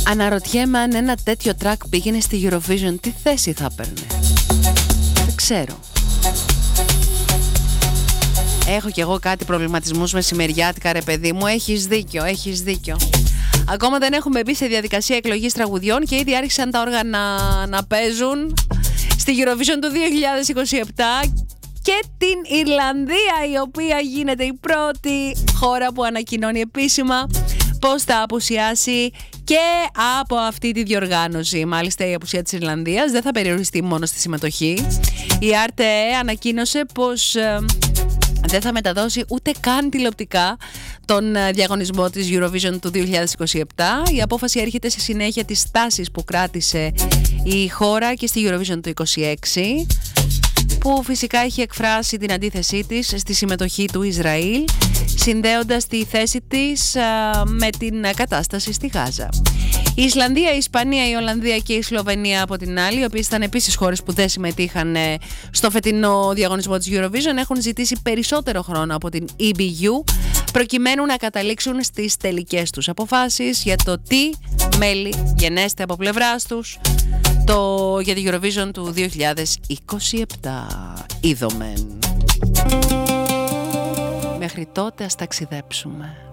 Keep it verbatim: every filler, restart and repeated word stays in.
Αναρωτιέμαι αν ένα τέτοιο track πήγαινε στη Eurovision, τι θέση θα έπαιρνε. Δεν ξέρω. Έχω κι εγώ κάτι προβληματισμούς μεσημεριάτικα, ρε παιδί μου. Έχεις δίκιο, έχεις δίκιο. Ακόμα δεν έχουμε μπει σε διαδικασία εκλογής τραγουδιών και ήδη άρχισαν τα όργανα να παίζουν στη Eurovision του δύο χιλιάδες είκοσι επτά και την Ιρλανδία, η οποία γίνεται η πρώτη χώρα που ανακοινώνει επίσημα πως θα απουσιάσει και από αυτή τη διοργάνωση. Μάλιστα, η απουσία της Ιρλανδίας δεν θα περιοριστεί μόνο στη συμμετοχή. Η αρ τι έι ανακοίνωσε πως ε, δεν θα μεταδώσει ούτε καν τηλεοπτικά τον διαγωνισμό της Eurovision του δύο χιλιάδες είκοσι επτά. Η απόφαση έρχεται σε συνέχεια της στάσης που κράτησε η χώρα και στη Eurovision του είκοσι έξι, που φυσικά έχει εκφράσει την αντίθεσή της στη συμμετοχή του Ισραήλ, συνδέοντας τη θέση της α, με την κατάσταση στη Γάζα. Η Ισλανδία, η Ισπανία, η Ολλανδία και η Σλοβενία από την άλλη, οι οποίες ήταν επίσης χώρες που δεν συμμετείχαν στο φετινό διαγωνισμό της Eurovision, έχουν ζητήσει περισσότερο χρόνο από την ι μπι γιου προκειμένου να καταλήξουν στις τελικές τους αποφάσεις για το τι μέλη γενέστε από πλευράς τους το, για τη Eurovision του δύο χιλιάδες είκοσι επτά. Είδομεν. Μέχρι τότε ας ταξιδέψουμε.